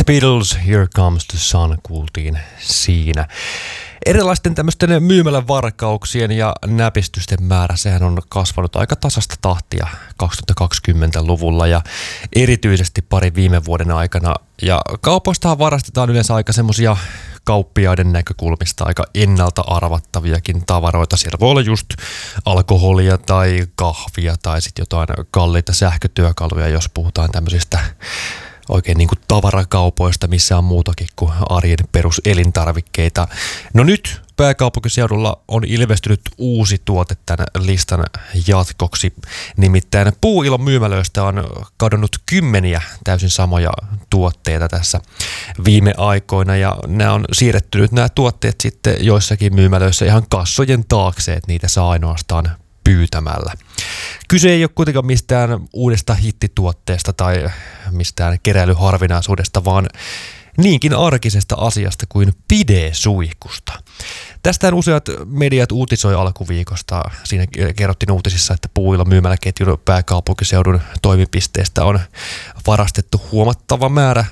The Beatles, Here Comes the Sun kuultiin siinä. Erilaisten tämmöisten myymälävarkauksien ja näpistysten määrä, sehän on kasvanut aika tasasta tahtia 2020-luvulla ja erityisesti pari viime vuoden aikana. Ja kaupoistahan varastetaan yleensä aika semmosia kauppiaiden näkökulmista aika ennalta arvattaviakin tavaroita. Siellä voi olla just alkoholia tai kahvia tai sitten jotain kalliita sähkötyökaluja, jos puhutaan tämmöisistä oikein niin kuin tavarakaupoista, missä on muutakin kuin arjen peruselintarvikkeita. No nyt pääkaupunkiseudulla on ilmestynyt uusi tuote tämän listan jatkoksi. Nimittäin Puuilon myymälöistä on kadonnut kymmeniä täysin samoja tuotteita tässä viime aikoina. Ja nämä on siirretty nyt nämä tuotteet sitten joissakin myymälöissä ihan kassojen taakse, että niitä saa ainoastaan pyytämällä. Kyse ei ole kuitenkaan mistään uudesta hittituotteesta tai mistään keräilyharvinaisuudesta, vaan niinkin arkisesta asiasta kuin pidesuihkusta. Tästähän useat mediat uutisoi alkuviikosta. Siinä kerrottiin uutisissa, että Puuilon myymäläketjun pääkaupunkiseudun toimipisteestä on varastettu huomattava määrä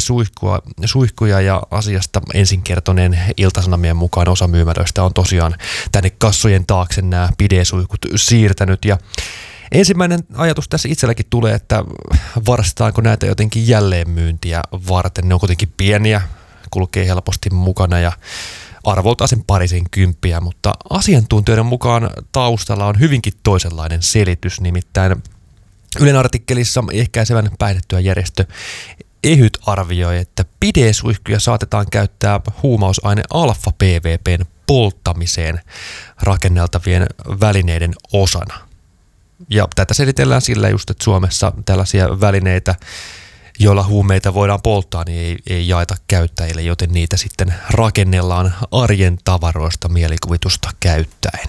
pidesuihkuja ja asiasta ensin kertoneen Ilta-Sanomien mukaan osa myymälöistä on tosiaan tänne kassojen taakse nämä pidesuihkut siirtänyt. Ja ensimmäinen ajatus tässä itselläkin tulee, että varastetaanko näitä jotenkin jälleenmyyntiä varten. Ne on kuitenkin pieniä, kulkee helposti mukana ja arvoltaan sen parisen kymppiä, mutta asiantuntijoiden mukaan taustalla on hyvinkin toisenlainen selitys, nimittäin Ylen artikkelissa ehkäisevän päihdetyön järjestö EHYT arvioi, että pidesuihkuja saatetaan käyttää huumausaine alfa-PVP:n polttamiseen rakenneltavien välineiden osana. Ja tätä selitellään sillä just, että Suomessa tällaisia välineitä, joilla huumeita voidaan polttaa, niin ei jaeta käyttäjille, joten niitä sitten rakennellaan arjen tavaroista mielikuvitusta käyttäen.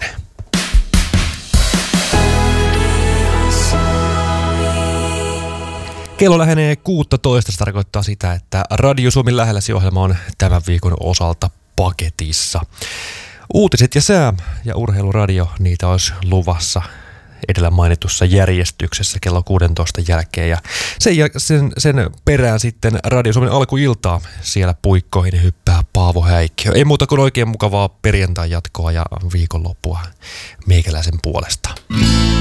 Kello lähenee 16, se tarkoittaa sitä, että Radio Suomen lähelläsi ohjelma on tämän viikon osalta paketissa. Uutiset ja sää ja urheiluradio, niitä olisi luvassa edellä mainitussa järjestyksessä kello 16 jälkeen ja sen perään sitten Radio Suomen alkuiltaa siellä puikkoihin hyppää Paavo Häikkiö. Ei muuta kuin oikein mukavaa perjantai jatkoa ja viikonloppua meikäläisen puolesta.